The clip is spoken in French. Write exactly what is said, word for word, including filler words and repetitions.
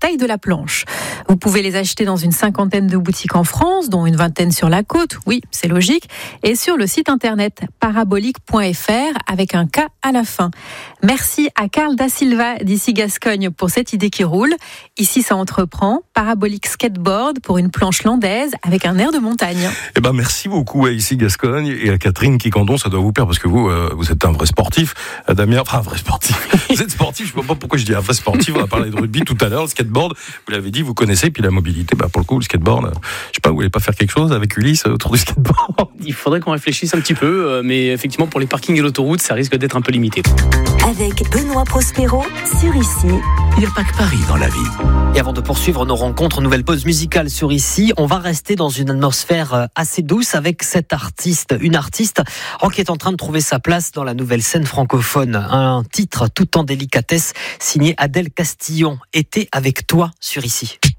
taille de la planche. Vous pouvez les acheter dans une cinquantaine de boutiques en France, dont une vingtaine sur la côte, oui, c'est logique, et sur le site internet parabolique point f r avec un K à la fin. Merci à Carl Da Silva d'ici Gascogne pour cette idée qui roule. Ici, ça entreprend. Parabolique Skateboard pour une planche landaise avec un air de montagne. Eh ben, merci beaucoup à ici Gascogne et à Catherine Quicandon. Ça doit vous plaire parce que vous, euh, vous êtes un vrai sportif. Euh, Damien, enfin, un vrai sportif. Vous êtes sportif. Je ne sais pas pourquoi je dis un vrai sportif. On a parlé de rugby tout à l'heure. Le skateboard, vous l'avez dit, vous connaissez. Puis la mobilité, bah, pour le coup, le skateboard, euh, je sais pas, vous voulez pas faire quelque chose avec Ulysse autour du skateboard? Il faudrait qu'on réfléchisse un petit peu, euh, mais effectivement, pour les parkings et l'autoroute, ça risque d'être un peu limité. Avec Benoît Prospero sur Ici. Il n'y a pas que Paris dans la vie. Et avant de poursuivre nos rencontres, nouvelle pause musicale sur Ici, on va rester dans une atmosphère assez douce avec cette artiste, une artiste oh, qui est en train de trouver sa place dans la nouvelle scène francophone. Un titre tout en délicatesse signé Adèle Castillon. Été avec toi sur Ici.